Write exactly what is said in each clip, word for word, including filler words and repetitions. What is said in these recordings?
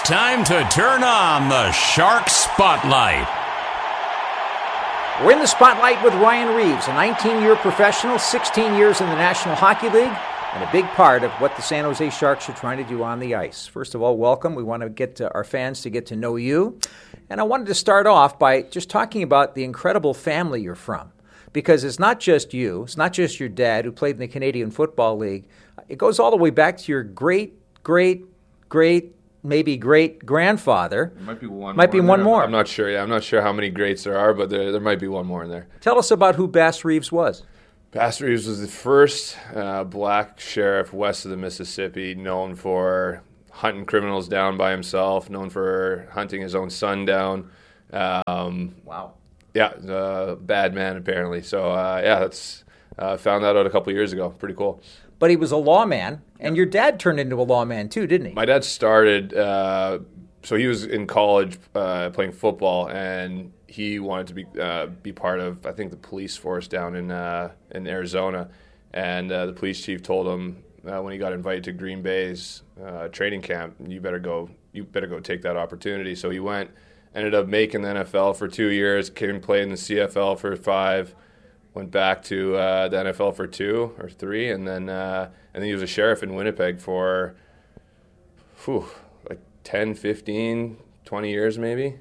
time to turn on the Shark Spotlight. We're in the spotlight with Ryan Reaves, a nineteen-year professional, sixteen years in the National Hockey League, and a big part of what the San Jose Sharks are trying to do on the ice. First of all, welcome. We want to get to our fans to get to know you. And I wanted to start off by just talking about the incredible family you're from. Because it's not just you, it's not just your dad who played in the Canadian Football League. It goes all the way back to your great, great, great, maybe great-grandfather. There might be one might more. be one more. I'm not sure. Yeah, I'm not sure how many greats there are, but there, there might be one more in there. Tell us about who Bass Reeves was. Bass Reeves was the first uh, black sheriff west of the Mississippi, known for hunting criminals down by himself, known for hunting his own son down. Um, wow. Yeah, uh, bad man apparently. So uh, yeah, that's uh, found that out a couple years ago. Pretty cool. But he was a lawman, and your dad turned into a lawman too, didn't he? My dad started. Uh, so he was in college uh, playing football, and he wanted to be uh, be part of, I think, the police force down in uh, in Arizona. And uh, the police chief told him uh, when he got invited to Green Bay's uh, training camp, you better go. You better go take that opportunity. So he went. Ended up making the N F L for two years, came and played in the C F L for five, went back to uh, the N F L for two or three, and then uh, and then he was a sheriff in Winnipeg for whew, like ten, fifteen, twenty years maybe.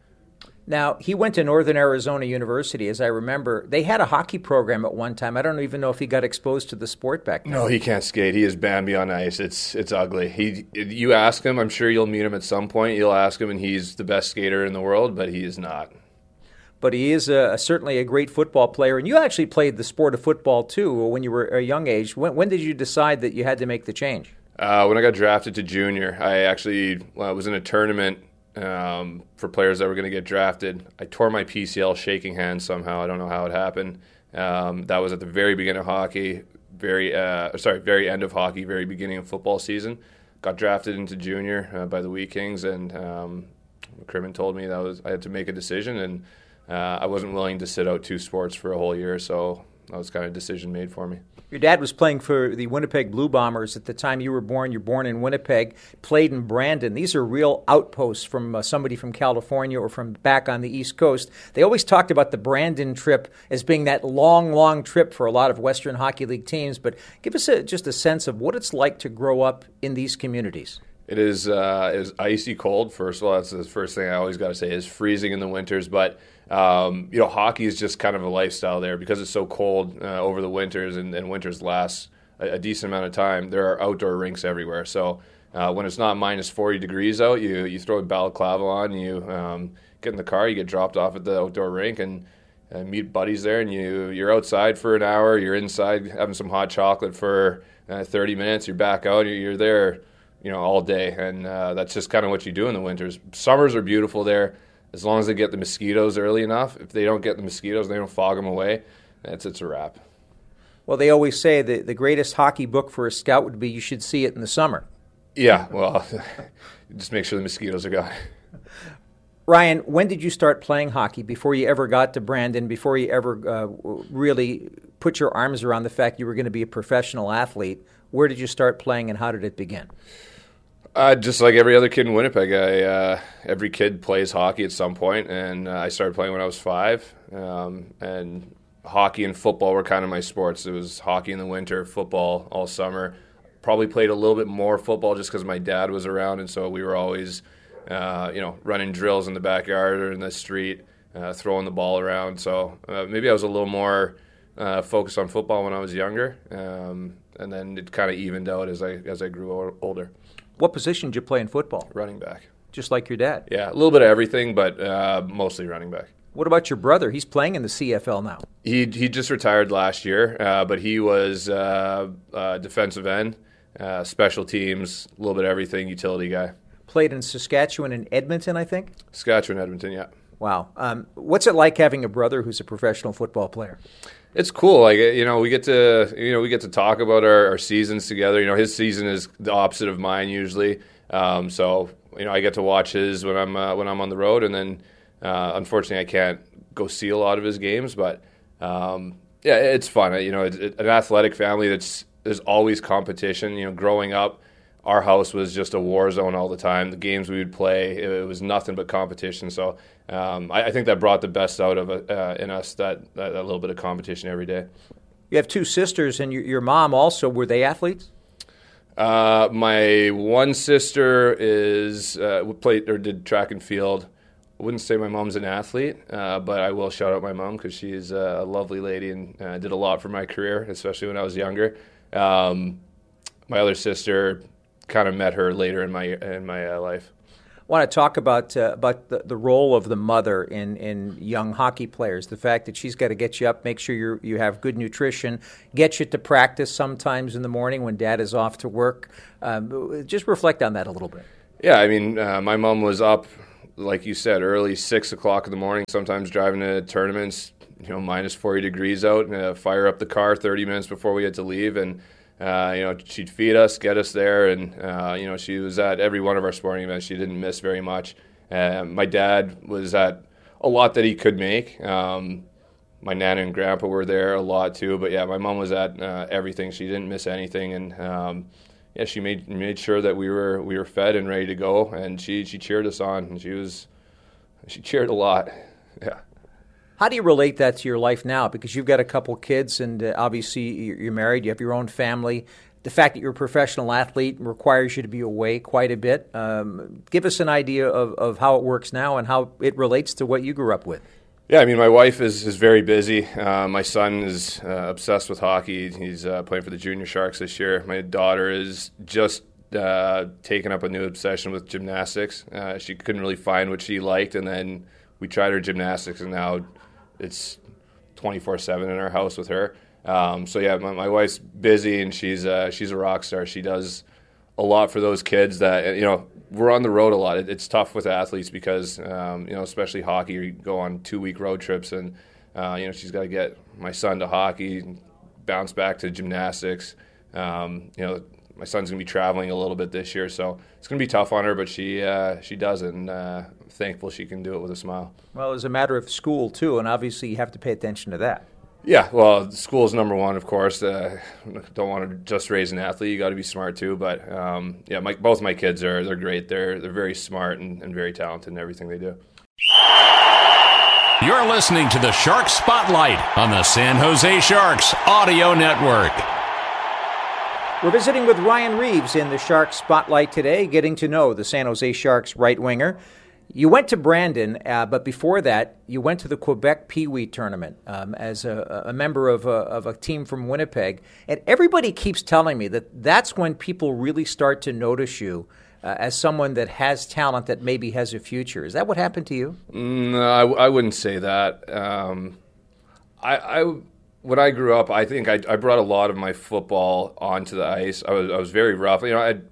Now, he went to Northern Arizona University, as I remember. They had a hockey program at one time. I don't even know if he got exposed to the sport back then. No, he can't skate. He is Bambi on ice. It's it's ugly. He, you ask him, I'm sure you'll meet him at some point. You'll ask him, and he's the best skater in the world, but he is not. But he is a, certainly a great football player. And you actually played the sport of football, too, when you were a young age. When, when did you decide that you had to make the change? Uh, when I got drafted to junior, I actually well, was in a tournament Um, for players that were going to get drafted. I tore my P C L shaking hands somehow. I don't know how it happened. Um, that was at the very beginning of hockey, very uh, sorry, very end of hockey, very beginning of football season. Got drafted into junior uh, by the Wheat Kings, and um, McCrimmon told me that was I had to make a decision, and uh, I wasn't willing to sit out two sports for a whole year, so that was kind of a decision made for me. Your dad was playing for the Winnipeg Blue Bombers at the time you were born. You're born in Winnipeg, played in Brandon. These are real outposts from uh, somebody from California or from back on the East Coast. They always talked about the Brandon trip as being that long, long trip for a lot of Western Hockey League teams. But give us a, just a sense of what it's like to grow up in these communities. It is uh, it is icy cold. First of all, that's the first thing I always got to say is freezing in the winters. But um, you know, hockey is just kind of a lifestyle there because it's so cold uh, over the winters, and, and winters last a, a decent amount of time. There are outdoor rinks everywhere. So uh, when it's not minus forty degrees out, you you throw a balaclava on, you um, get in the car, you get dropped off at the outdoor rink, and uh, meet buddies there, and you you're outside for an hour. You're inside having some hot chocolate for uh, thirty minutes. You're back out. You're, you're there. You know, all day, and uh, that's just kind of what you do in the winters. Summers are beautiful there, as long as they get the mosquitoes early enough. If they don't get the mosquitoes, they don't fog them away, it's, it's a wrap. Well, they always say that the greatest hockey book for a scout would be You Should See It in the Summer. Yeah, well, just make sure the mosquitoes are gone. Ryan, when did you start playing hockey before you ever got to Brandon, before you ever uh, really put your arms around the fact you were going to be a professional athlete? Where did you start playing, and how did it begin? Uh, just like every other kid in Winnipeg, I, uh, every kid plays hockey at some point, and uh, I started playing when I was five. Um, and hockey and football were kind of my sports. It was hockey in the winter, football all summer. Probably played a little bit more football just because my dad was around, and so we were always, uh, you know, running drills in the backyard or in the street, uh, throwing the ball around. So uh, maybe I was a little more uh, focused on football when I was younger, um, and then it kind of evened out as I as I grew older. What position did you play in football? Running back. Just like your dad? Yeah, a little bit of everything, but uh, mostly running back. What about your brother? He's playing in the C F L now. He he just retired last year, uh, but he was uh, uh, defensive end, uh, special teams, a little bit of everything, utility guy. Played in Saskatchewan and Edmonton, I think? Saskatchewan, Edmonton, yeah. Wow. Um, what's it like having a brother who's a professional football player? It's cool. Like, you know, we get to you know we get to talk about our, our seasons together. You know, his season is the opposite of mine usually. Um, so you know, I get to watch his when I'm uh, when I'm on the road, and then uh, unfortunately I can't go see a lot of his games. But um, yeah, it's fun. You know, it's, it's an athletic family. That's there's always competition. You know, growing up, our house was just a war zone all the time. The games we would play, it, it was nothing but competition. So um, I, I think that brought the best out of uh, in us, that, that, that little bit of competition every day. You have two sisters, and your, your mom also. Were they athletes? Uh, my one sister is uh, played or did track and field. I wouldn't say my mom's an athlete, uh, but I will shout out my mom because she's a lovely lady and uh, did a lot for my career, especially when I was younger. Um, my other sister, kind of met her later in my in my uh, life. I want to talk about uh, about the, the role of the mother in, in young hockey players. The fact that she's got to get you up, make sure you you have good nutrition, get you to practice sometimes in the morning when dad is off to work. Um, just reflect on that a little bit. Yeah, I mean, uh, my mom was up, like you said, early six o'clock in the morning. Sometimes driving to tournaments, you know, minus forty degrees out, and uh, fire up the car thirty minutes before we had to leave, and Uh, you know, she'd feed us, get us there, and, uh, you know, she was at every one of our sporting events. She didn't miss very much. Uh, my dad was at a lot that he could make. Um, my nana and grandpa were there a lot too, but yeah, my mom was at uh, everything. She didn't miss anything, and um, yeah, she made made sure that we were we were fed and ready to go, and she she cheered us on, and she was she cheered a lot. Yeah. How do you relate that to your life now? Because you've got a couple kids, and uh, obviously you're married, you have your own family. The fact that you're a professional athlete requires you to be away quite a bit. Um, give us an idea of, of how it works now and how it relates to what you grew up with. Yeah, I mean, my wife is, is very busy. Uh, my son is uh, obsessed with hockey. He's uh, playing for the Junior Sharks this year. My daughter is just uh, taken up a new obsession with gymnastics. Uh, she couldn't really find what she liked, and then we tried her gymnastics, and now it's twenty-four seven in our house with her. Um, so yeah, my, my wife's busy, and she's uh, she's a rock star. She does a lot for those kids that, you know, we're on the road a lot. It, it's tough with athletes because, um, you know, especially hockey, you go on two-week road trips, and, uh, you know, she's got to get my son to hockey, bounce back to gymnastics. Um, you know, my son's going to be traveling a little bit this year, so it's going to be tough on her, but she uh, she does it, and uh, I'm thankful she can do it with a smile. Well, it's a matter of school, too, and obviously you have to pay attention to that. Yeah, well, school is number one, of course. Uh, don't want to just raise an athlete. You got to be smart, too. But, um, yeah, my, both my kids are they're great. They're, they're very smart and, and very talented in everything they do. You're listening to the Shark Spotlight on the San Jose Sharks Audio Network. We're visiting with Ryan Reaves in the Sharks Spotlight today, getting to know the San Jose Sharks right winger. You went to Brandon, uh, but before that, you went to the Quebec Pee Wee tournament um, as a, a member of a, of a team from Winnipeg. And everybody keeps telling me that that's when people really start to notice you uh, as someone that has talent that maybe has a future. Is that what happened to you? No, I, I wouldn't say that. Um, I, I when I grew up, I think I, I brought a lot of my football onto the ice. I was I was very rough. You know, I.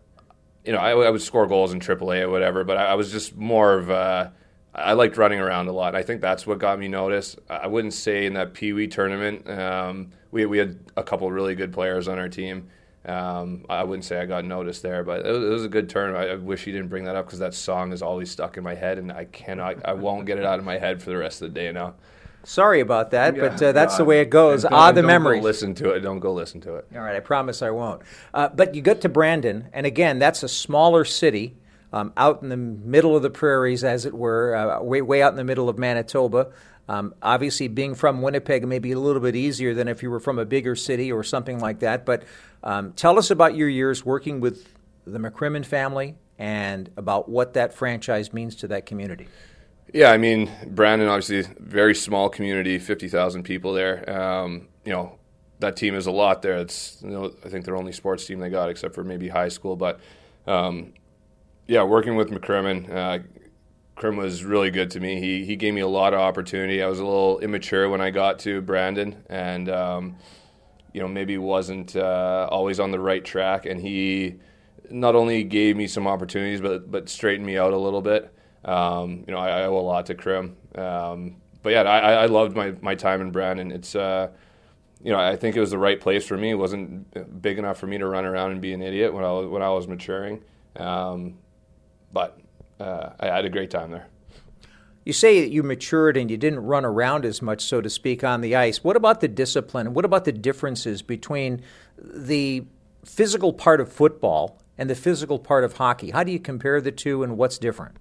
You know, I, I would score goals in triple A or whatever, but I, I was just more of a, I liked running around a lot. I think that's what got me noticed. I wouldn't say in that Pee Wee tournament, um, we we had a couple of really good players on our team. Um, I wouldn't say I got noticed there, but it was, it was a good tournament. I, I wish he didn't bring that up because that song is always stuck in my head, and I cannot, I won't get it out of my head for the rest of the day now. Sorry about that, Yeah, but uh, that's God. the way it goes. Don't, Ah, the don't memories. Go listen to it. Don't go listen to it. All right, I promise I won't. Uh, but you got to Brandon, and again, that's a smaller city um, out in the middle of the prairies, as it were, uh, way, way out in the middle of Manitoba. Um, obviously, being from Winnipeg may be a little bit easier than if you were from a bigger city or something like that. But um, tell us about your years working with the McCrimmon family and about what that franchise means to that community. Yeah, I mean, Brandon, obviously, very small community, fifty thousand people there. Um, you know, that team is a lot there. It's, you know, I think their only sports team they got, except for maybe high school. But, um, yeah, working with McCrimmon, uh, Crim was really good to me. He he gave me a lot of opportunity. I was a little immature when I got to Brandon, and, um, you know, maybe wasn't uh, always on the right track. And he not only gave me some opportunities, but but straightened me out a little bit. Um, you know, I, I owe a lot to Crim. Um, but yeah, I, I loved my, my time in Brandon. It's, uh, you know, I think it was the right place for me. It wasn't big enough for me to run around and be an idiot when I was, when I was maturing. Um, but uh, I had a great time there. You say that you matured and you didn't run around as much, so to speak, on the ice. What about the discipline? What about the differences between the physical part of football and the physical part of hockey? How do you compare the two, and what's different?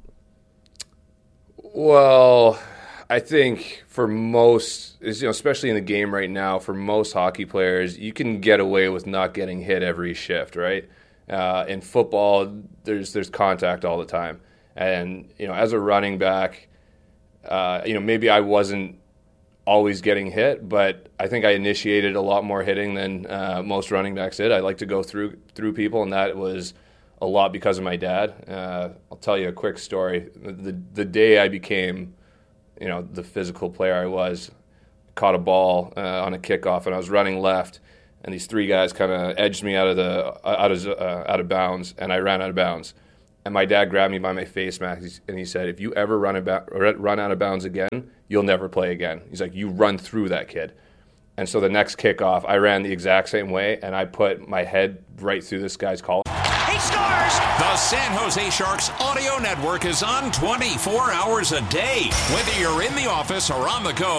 Well, I think for most, you know, especially in the game right now, for most hockey players, you can get away with not getting hit every shift, right? Uh, in football, there's there's contact all the time, and you know, as a running back, uh, you know, maybe I wasn't always getting hit, but I think I initiated a lot more hitting than uh, most running backs did. I like to go through through people, and that was a lot because of my dad. Uh, I'll tell you a quick story. The the day I became, you know, the physical player I was, caught a ball uh, on a kickoff, and I was running left, and these three guys kind of edged me out of the out of uh, out of bounds, and I ran out of bounds. And my dad grabbed me by my face mask, and he said, "If you ever run about run out of bounds again, you'll never play again." He's like, "You run through that kid." And so the next kickoff, I ran the exact same way, and I put my head right through this guy's collar. He scores! The San Jose Sharks audio network is on twenty-four hours a day. Whether you're in the office or on the go,